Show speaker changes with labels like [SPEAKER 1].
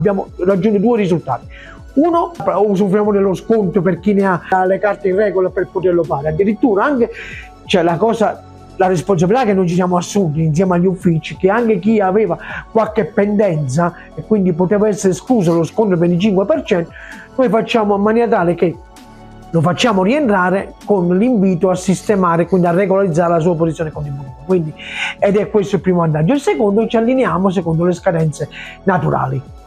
[SPEAKER 1] Abbiamo raggiunto due risultati. Uno, usufruiamo dello sconto per chi ne ha le carte in regola per poterlo fare. Addirittura anche c'è la responsabilità che noi ci siamo assunti insieme agli uffici, che anche chi aveva qualche pendenza e quindi poteva essere escluso lo sconto del 25%, noi facciamo in maniera tale che lo facciamo rientrare con l'invito a sistemare, quindi a regolarizzare la sua posizione contributiva. Quindi, ed è questo il primo vantaggio. Il secondo, ci allineiamo secondo le scadenze naturali.